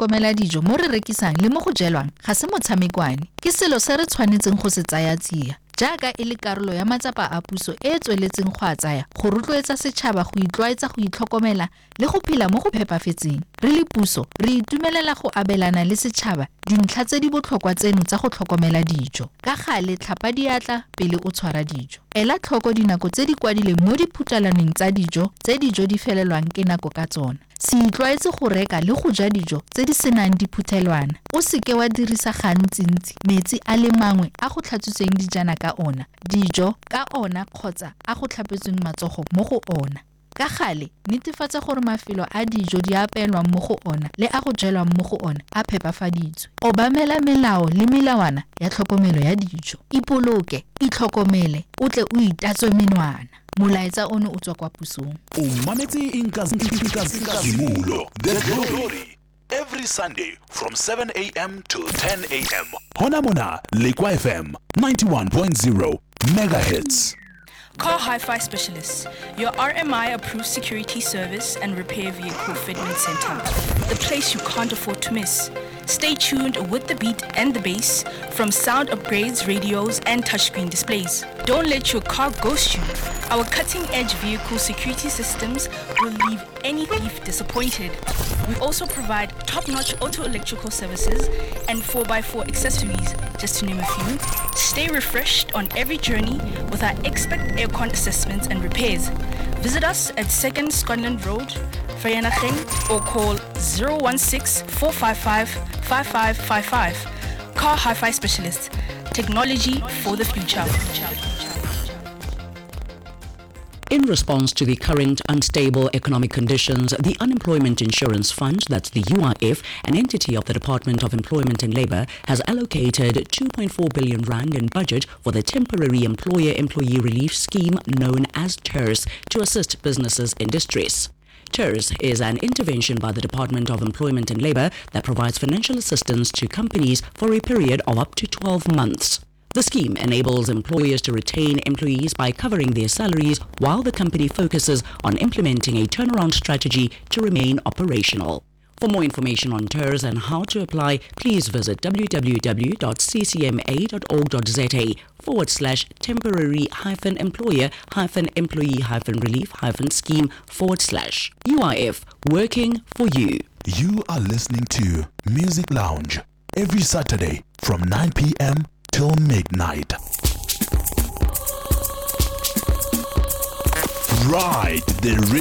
tlhokomela dijo mo re rekisang le mo go jelwang ga se motshamekwane ke selo se re tshwanetseng go se tsaya tsia jaaka e le karolo ya matsapa a puso e tsweletseng go a tsaya go rotloetsa setšhaba go itlwaetsa go itlhokomela le go phela mo go phepafetseng re le puso re itumelela go abelana le setšhaba dintlha tse di botlhokwa tseno tsa go tlhokomela dijo ka gale tlhapa diatla pele o tshwara dijo ela tlhoko dinako tse di kwadileng mo diphuthalaning tsa dijo tse dijo di felelwang ke nako ka tsona se itlwaetse go reka le go ja dijo tse di senang diphuthelwana o seke wa dirisa gantsintsi metsi a le mangwe a go tlhatswitsweng dijana ka ona dijo ka ona kgotsa a go tlhapetsweng matsogo mo go ona ka gale netefatsa gore mafelo a dijo di apeelwang mo go ona le a go jelwang mo go ona a phepafaditswe obamela melao le melawana ya tlhokomelo ya dijo ipoloke itlhokomele o tle o itatswe menwana molaetsa ono o tswa kwa pusong umametse inkazimulo the glory every Sunday from 7 a.m. to 10 a.m. hona mona Lekwa FM 91.0 megahertz. Car Hi-Fi Specialists, your RMI-approved security service and repair vehicle fitment center. The place you can't afford to miss. Stay tuned with the beat and the bass from sound upgrades, radios, and touchscreen displays. Don't let your car ghost you. Our cutting-edge vehicle security systems will leave any thief disappointed. We also provide top-notch auto-electrical services and 4x4 accessories, just to name a few. Stay refreshed on every journey with our expert aircon assessments and repairs. Visit us at 2nd Scotland Road, Vereeniging, or call 016-455-5555. Car Hi-Fi Specialists, technology for the future. In response to the current unstable economic conditions, the Unemployment Insurance Fund, that's the UIF, an entity of the Department of Employment and Labour, has allocated 2.4 billion rand in budget for the temporary employer-employee relief scheme known as TERS to assist businesses in distress. TERS is an intervention by the Department of Employment and Labour that provides financial assistance to companies for a period of up to 12 months. The scheme enables employers to retain employees by covering their salaries while the company focuses on implementing a turnaround strategy to remain operational. For more information on TERS and how to apply, please visit www.ccma.org.za/temporary-employer-employee-relief-scheme/ UIF, working for you. You are listening to Music Lounge every Saturday from 9 p.m. till midnight. Ride the rhythm.